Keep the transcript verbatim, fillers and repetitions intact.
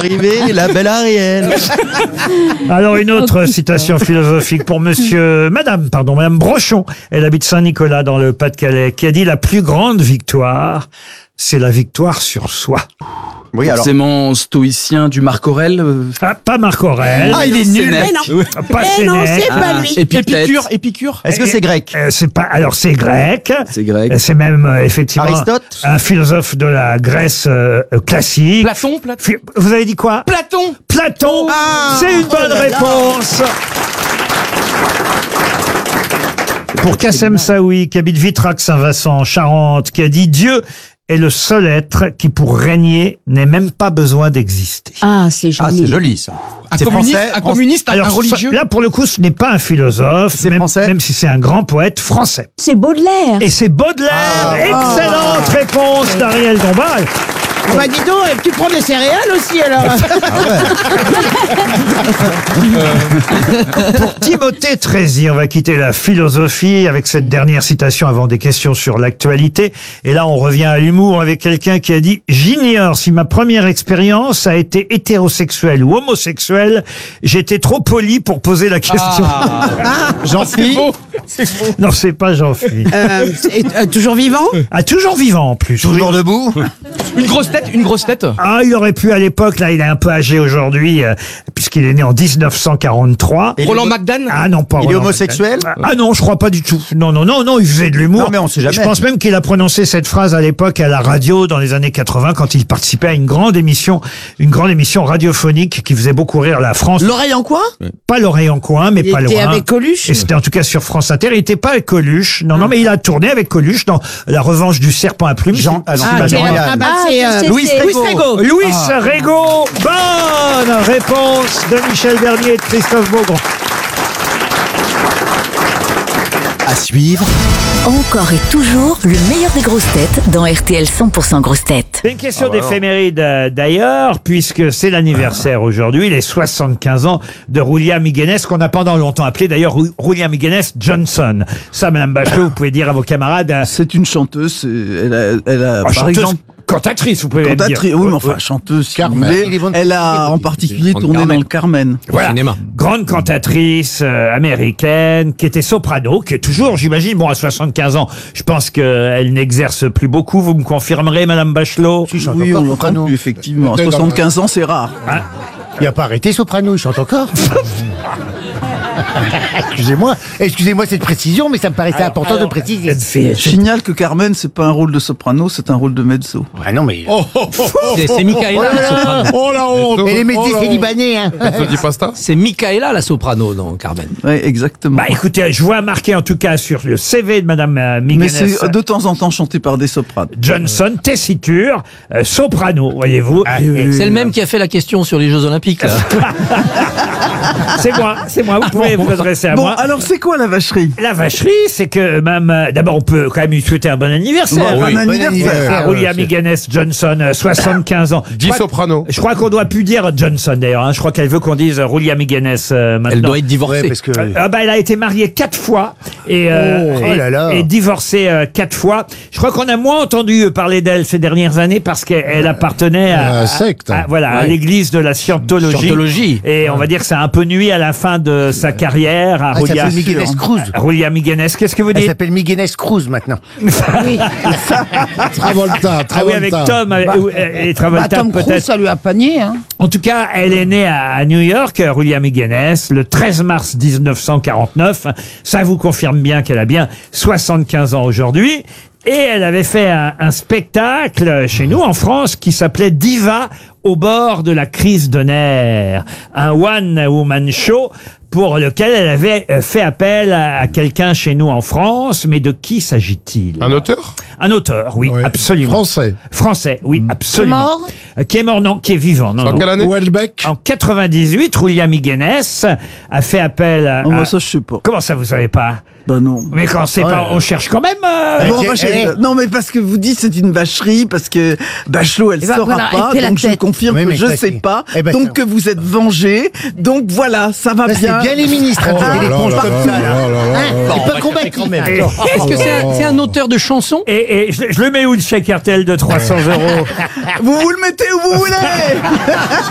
arriver, la belle Ariel. Alors une autre citation philosophique pour monsieur, madame, pardon, madame Brochon. Elle habite Saint-Nicolas dans le Pas-de-Calais, qui a dit la plus grande victoire, c'est la victoire sur soi. Oui, alors. Forcément stoïcien du Marc Aurèle. euh, Ah, pas Marc Aurèle. Ah, il est nul. Mais non. Pas Eh non, Sénèque. c'est pas lui. Épictète. Épicure, Épicure. Est-ce que c'est grec? Euh, c'est pas. Alors c'est grec. C'est grec. Euh, C'est même euh, effectivement Aristote? un philosophe de la Grèce euh, euh, classique. Platon, Platon. Phi- Vous avez dit quoi? Platon. Platon. Ah. C'est une bonne réponse. Pour Kassem Saoui, qui habite Vitrac-Saint-Vincent, en Charente, qui a dit Dieu est le seul être qui, pour régner, n'ait même pas besoin d'exister. Ah, c'est joli. Ah, c'est joli, ça. Un C'est communiste, français, un France- communiste, un, un Alors, religieux. là, pour le coup, ce n'est pas un philosophe, C'est même, français même si c'est un grand poète français. C'est Baudelaire. Et c'est Baudelaire. Excellente réponse d'Ariel Dombal. Ah bah dis donc, tu prends des céréales aussi alors. Pour Timothée Trézy, on va quitter la philosophie avec cette dernière citation avant des questions sur l'actualité. Et là, on revient à l'humour avec quelqu'un qui a dit « J'ignore si ma première expérience a été hétérosexuelle ou homosexuelle. J'étais trop poli pour poser la question. Jean-Philippe. Non, c'est pas Jean-Philippe. Euh, c'est, euh, toujours vivant? Ah, toujours vivant en plus. Toujours debout. Une grosse tête, une grosse tête. Ah, il aurait pu à l'époque, là, il est un peu âgé aujourd'hui, euh, puisqu'il est né en dix-neuf cent quarante-trois. Et Roland le- McDan. Ah non, pas Il est Roland homosexuel? McDan. Ah non, je crois pas du tout. Non, non, non, non, il faisait de l'humour. Non, mais on sait jamais. Je pense même qu'il a prononcé cette phrase à l'époque à la radio dans les années quatre-vingts quand il participait à une grande émission, une grande émission radiophonique qui faisait beaucoup rire la France. L'oreille en quoi? Pas l'oreille en coin, mais Il pas était loin. avec Coluche? Et c'était en tout cas sur France Inter. Il était pas avec Coluche. Non, non, mais il a tourné avec Coluche dans La Revanche du Serpent à plumes. Jean, ah non, Ah, c'est pas c'est- Jean-Yann. ah bah Ah, c'est je euh, sais, Louis c'est- Louis Rego. Louis Rego. Bonne réponse de Michel Bernier et de Christophe Beaugrand. À suivre. Encore et toujours le meilleur des grosses têtes dans R T L cent pour cent grosses têtes. C'est une question d'éphéméride euh, d'ailleurs, puisque c'est l'anniversaire aujourd'hui, les soixante-quinze ans de Roulia Miguenes, qu'on a pendant longtemps appelé d'ailleurs Rou- Roulia Miguenes Johnson. Ça, Madame Bachelot, vous pouvez dire à vos camarades, euh, C'est une chanteuse, c'est- elle a, elle a oh, par chanteuse, exemple, cantatrice, vous pouvez même dire. cantatrice, oui, mais enfin, chanteuse, si vous Carmen. voulez. Il est bon de Elle citer a en aussi. particulier Grande tourné Carmen. dans le Carmen. Voilà, cinéma. grande cantatrice euh, américaine, qui était soprano, qui est toujours, j'imagine, bon, à soixante-quinze ans, je pense qu'elle n'exerce plus beaucoup. Vous me confirmerez, Madame Bachelot? Si, il chante Oui, encore on l'entend soprano. plus, effectivement. À Dans- dans- soixante-quinze ans, c'est rare. Il a pas arrêté soprano, il chante encore. Excusez-moi, excusez-moi cette précision, mais ça me paraissait important de préciser. Elle fait- Je signale que Carmen, c'est pas un rôle de soprano, c'est un rôle de mezzo. Ah non mais. C'est c'est Michaela, la soprano. Oh la honte. Et les métiers c'est libanais, hein. C'est Michaela, la soprano, dans Carmen. Oui, exactement. Bah écoutez, je vois marqué en tout cas sur le C V de Madame euh, mais Miguenes c'est de temps en temps chanté par des sopranes. Johnson, tessiture, euh, soprano, voyez-vous. Et- C'est le même qui a fait la question sur les Jeux Olympiques, là. C'est moi, c'est moi, vous pouvez vous adresser à Bon, moi. alors c'est quoi la vacherie? La vacherie, c'est que même, euh, d'abord on peut quand même lui souhaiter un bon anniversaire. Bon, hein, bon anniversaire. à Roulia Miguenes Johnson, euh, soixante-quinze ans. Dis Je crois- soprano. Je crois qu'on doit plus dire Johnson d'ailleurs. Hein. Je crois qu'elle veut qu'on dise Roulia Miguenes euh, maintenant. Elle doit être divorcée. Ouais, parce que. Euh, ah bah, elle a été mariée quatre fois et, euh, Oh, et, oh là là. et divorcée euh, quatre fois. Je crois qu'on a moins entendu parler d'elle ces dernières années parce qu'elle elle appartenait à, À secte. à- voilà, à Ouais. l'église de la Scientologie. Scientologie. Et on va dire que ça a un peu nuit à la fin de sa carrière à Ah, elle Roulia, s'appelle Miguenes Cruz. à Roulia Miguenes. Qu'est-ce que vous Elle dites? s'appelle Miguenes Cruz maintenant. Travolta, Ah oui, avec Tom euh, ou- et et Travolta Bah, Tom Cruise, peut-être. ça lui a panié, hein. En tout cas, elle est née à, à New York, euh, Roulia Miguenes, le treize mars mille neuf cent quarante-neuf. Ça vous confirme bien qu'elle a bien soixante-quinze ans aujourd'hui. Et elle avait fait un, un spectacle chez nous en France qui s'appelait Diva au bord de la crise de nerfs. Un one-woman show pour lequel elle avait euh, fait appel à, à quelqu'un chez nous en France. Mais de qui s'agit-il? Un auteur? Un auteur, oui, Ouais. absolument. Français. Français, oui, absolument. Mort? Euh, Qui est mort, non, qui est vivant. Non, En non. quelle année? Welbeck. En quatre-vingt-dix-huit, Roulia Miguenes a fait appel à... Oh, bah, à- ça, je sais pas. Comment ça, vous savez pas? Bah non. Mais quand c'est Ouais. pas... On cherche quand même... euh, Bon, Ok, enfin, je- eh. non, mais parce que vous dites c'est une vacherie, parce que Bachelot, elle Eh ben, saura voilà, pas, elle fait la donc je tête. confirme Oui, que mais je ça, sais c'est- pas, Eh ben, donc ça- que vous êtes vengé, donc voilà, ça va Là, c'est bien. bien les ministres à Oh donner là des là réponses là comme là ça. là là. Hein, c'est pas combattu. et, Est-ce que c'est un, c'est un auteur de chansons? et, et je, je le mets où, le chèque R T L de trois cents euros? Vous vous le mettez où vous voulez.